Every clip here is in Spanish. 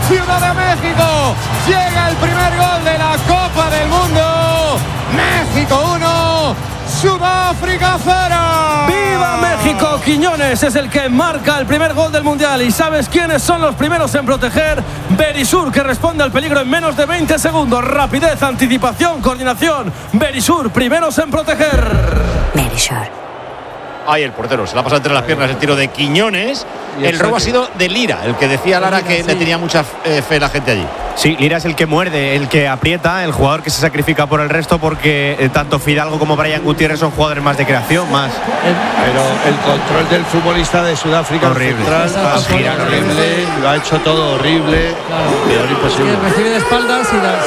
Ciudad de México. Llega el primer gol de la Copa del Mundo. México 1, Sudáfrica 0. ¡Viva México! Quiñones es el que marca el primer gol del Mundial. ¿Y sabes quiénes son los primeros en proteger? Verisur, que responde al peligro en menos de 20 segundos. Rapidez, anticipación, coordinación. Verisur, primeros en proteger. Verisur. Ahí el portero se la pasa entre las piernas el tiro de Quiñones. El robo ha sido de Lira, el que decía Lara que le tenía mucha fe la gente allí. Sí, Lira es el que muerde, el que aprieta, el jugador que se sacrifica por el resto, porque tanto Fidalgo como Brian Gutiérrez son jugadores más de creación, más. Pero el control del futbolista de Sudáfrica horrible. Horrible, lo ha hecho todo horrible. Peor imposible. Recibe de espaldas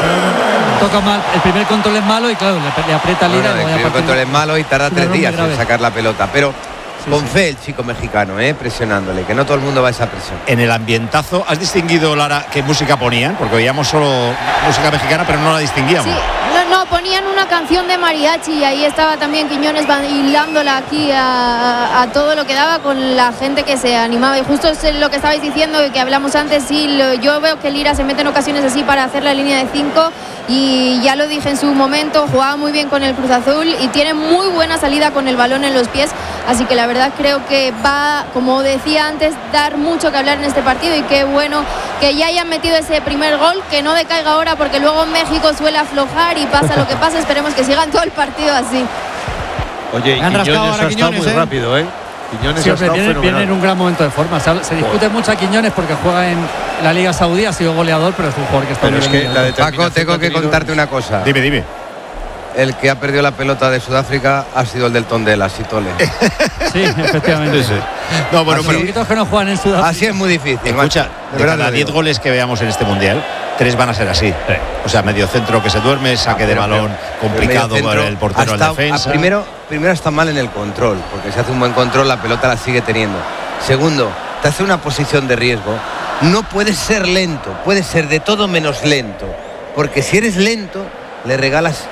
y toca mal. El primer control es malo y claro, le aprieta Lira. El primer control es malo y tarda 3 días en sacar la pelota. Pero con fe el chico mexicano, presionándole, que no todo el mundo va a esa presión. En el ambientazo, ¿has distinguido, Lara, qué música ponían? Porque oíamos solo música mexicana, pero no la distinguíamos. Sí, no, ponían una canción de mariachi y ahí estaba también Quiñones bailándola aquí a todo lo que daba con la gente que se animaba. Y justo es lo que estabais diciendo, que hablamos antes, yo veo que Lira se mete en ocasiones así para hacer la línea de 5 y ya lo dije en su momento, jugaba muy bien con el Cruz Azul y tiene muy buena salida con el balón en los pies, así que la verdad creo que va, como decía antes, dar mucho que hablar en este partido y qué bueno que ya hayan metido ese primer gol, que no decaiga ahora porque luego México suele aflojar y pasa lo que pasa. Esperemos que sigan todo el partido así. Oye, Quiñones ha estado muy rápido, Quiñones ha estado fenomenal. Viene en un gran momento de forma. Se discute mucho a Quiñones porque juega en la Liga Saudí, ha sido goleador, pero es un jugador que está bien. Paco, tengo que contarte una cosa. Dime. El que ha perdido la pelota de Sudáfrica ha sido el del Tondela, Sitole. Sí, efectivamente. Sí. No, bueno, pero poquitos que no juegan en Sudáfrica. Así es muy difícil. Escucha, de cada 10 goles que veamos en este Mundial, 3 van a ser así. Sí. O sea, medio centro que se duerme, saque de balón complicado por el portero en defensa. Primero está mal en el control, porque si hace un buen control la pelota la sigue teniendo. Segundo, te hace una posición de riesgo. No puedes ser lento, puedes ser de todo menos lento, porque si eres lento le regalas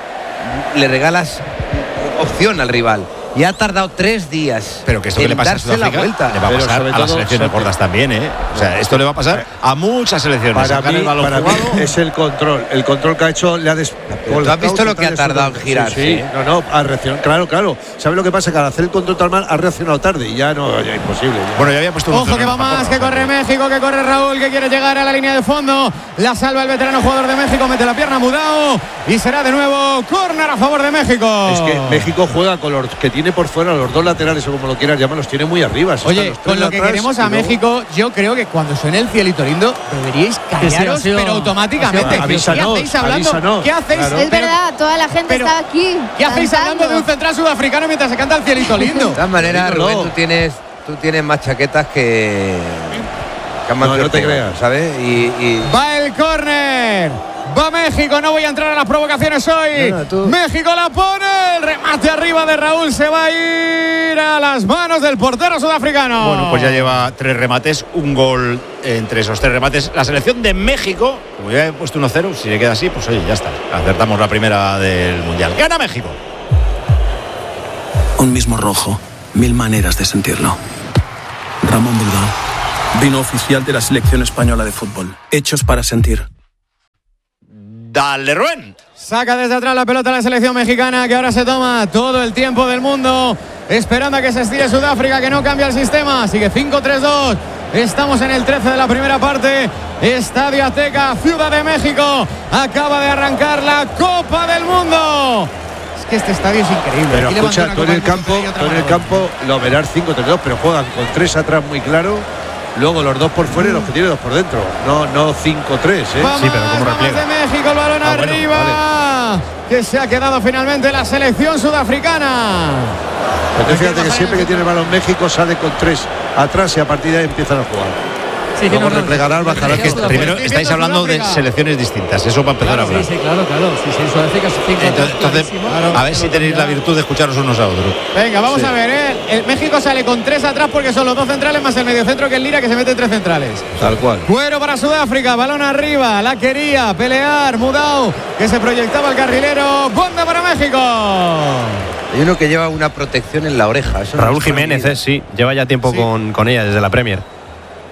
opción al rival. Y ha tardado 3 días. Pero que esto que le pasa a Sudáfrica le va a pasar a las selecciones gordas también, O sea, esto le va a pasar a muchas selecciones. Para mí es el control. El control que ha hecho le ha ¿Tú has visto lo que ha tardado en girar? Sí. No, ha reaccionado. Claro. ¿Sabes lo que pasa? Que al hacer el control tan mal ha reaccionado tarde y ya imposible. Ya. Bueno, ya había puesto un ojo que va más, que corre México, que corre Raúl, que quiere llegar a la línea de fondo. La salva el veterano jugador de México, mete la pierna Mudao y será de nuevo córner a favor de México. Es que México juega con los que tiene por fuera, los 2 laterales o como lo quieras llamar, los tiene muy arriba. Oye, con lo que queremos a México, yo creo que cuando suene el cielito lindo deberíais callaros, pero automáticamente. ¿Qué hacéis hablando? ¿Qué hacéis? Claro. Es verdad, toda la gente está aquí. ¿Qué hacéis hablando de un central sudafricano mientras se canta el cielito lindo? De todas maneras, Rubén, tú tienes más chaquetas que no te creas, ¿sabes? Va el córner. Va México, no voy a entrar a las provocaciones hoy. México la pone, el remate arriba de Raúl se va a ir a las manos del portero sudafricano. Bueno, pues ya lleva 3 remates, un gol entre esos 3 remates. La selección de México, como ya he puesto 1-0, si le queda así, pues oye, ya está. Acertamos la primera del Mundial. ¡Gana México! Un mismo rojo, 1000 maneras de sentirlo. Ramón Bilbao, vino oficial de la selección española de fútbol. Hechos para sentir. Dale, Rubén. Saca desde atrás la pelota a la selección mexicana, que ahora se toma todo el tiempo del mundo, esperando a que se estire Sudáfrica, que no cambia el sistema. Sigue 5-3-2. Estamos en el 13 de la primera parte. Estadio Azteca, Ciudad de México. Acaba de arrancar la Copa del Mundo. Es que este estadio es increíble. Pero escucha, tú en el campo lo verás 5-3-2, pero juegan con 3 atrás muy claro. Luego los 2 por fuera y los que tiene 2 por dentro. No 5-3, Sí, pero como repliega. De México, el balón arriba. Vale. Que se ha quedado finalmente la selección sudafricana. Pero fíjate que siempre que tiene el balón México sale con 3 atrás y a partir de ahí empiezan a jugar. Sí, luego replegarán, bajarán. Primero estáis hablando de selecciones distintas, eso para empezar a hablar. Sí, claro. Sí, Sudáfrica es 5. Entonces, a ver si tenéis la virtud de escucharos unos a otros. Venga, vamos a ver, El México sale con 3 atrás porque son los 2 centrales más el mediocentro, que es Lira, que se mete 3 centrales. Tal cual. Cuero para Sudáfrica, balón arriba, la quería pelear Mudao, que se proyectaba el carrilero. Bonda para México. Hay uno que lleva una protección en la oreja. Raúl Jiménez, sí, lleva ya tiempo con ella desde la Premier.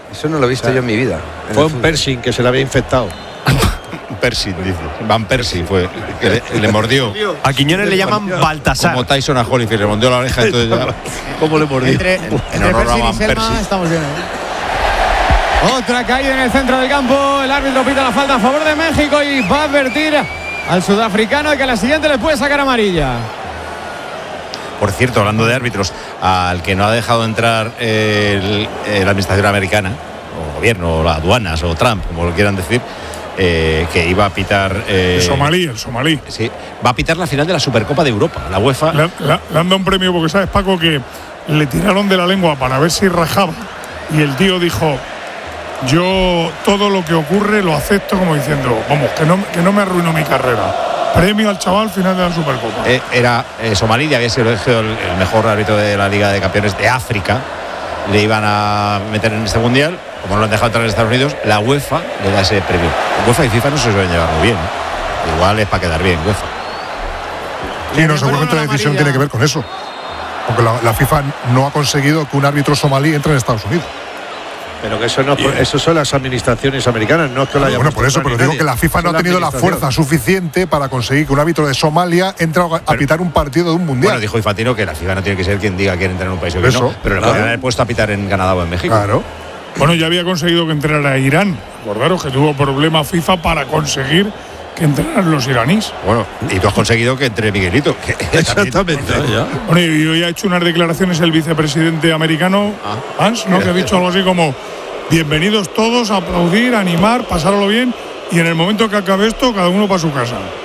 Eso no lo he visto yo en mi vida. Fue un piercing que se le había infectado. Percy, dice. Van Persie fue. Que le mordió. A Quiñones le llaman Baltasar. Como Tyson a Holyfield, le mordió la oreja. Entonces ya. ¿Cómo le mordió? Entre honor a Percy y Van Selma Persie. estamos bien. Otra caída en el centro del campo. El árbitro pita la falta a favor de México y va a advertir al sudafricano de que a la siguiente le puede sacar amarilla. Por cierto, hablando de árbitros, al que no ha dejado entrar la administración americana, o gobierno, o las aduanas, o Trump, como lo quieran decir, que iba a pitar. El somalí. Sí, va a pitar la final de la Supercopa de Europa, la UEFA. Le han dado un premio porque sabes, Paco, que le tiraron de la lengua para ver si rajaba. Y el tío dijo: yo todo lo que ocurre lo acepto, como diciendo, vamos, que no me arruino mi carrera. Premio al chaval final de la Supercopa. Era somalí, y había sido elegido el mejor árbitro de la Liga de Campeones de África. Le iban a meter en este mundial. Como no lo han dejado entrar en Estados Unidos, la UEFA le da ese premio. UEFA y FIFA no se suelen llevar muy bien, ¿eh? Igual es para quedar bien, UEFA. Sí, no, seguramente la decisión tiene que ver con eso. Porque la FIFA no ha conseguido que un árbitro somalí entre en Estados Unidos. Pero que eso son las administraciones americanas, no es que lo haya. Bueno, por eso, pero digo que la FIFA no ha tenido la fuerza suficiente para conseguir que un árbitro de Somalia entre a pitar un partido de un mundial. Bueno, dijo Infantino que la FIFA no tiene que ser quien diga quién entra en un país o quién no, pero le podrían haber puesto a pitar en Canadá o en México. Claro. Bueno, ya había conseguido que entrara Irán. Acordaros que tuvo problemas FIFA para conseguir que entraran los iraníes. Bueno, y tú has conseguido que entre Miguelito. Exactamente. Bueno, y hoy ha hecho unas declaraciones el vicepresidente americano, Vance, ¿no? Que ha dicho algo así como: bienvenidos todos a aplaudir, animar, pasáralo bien, y en el momento que acabe esto, cada uno para su casa.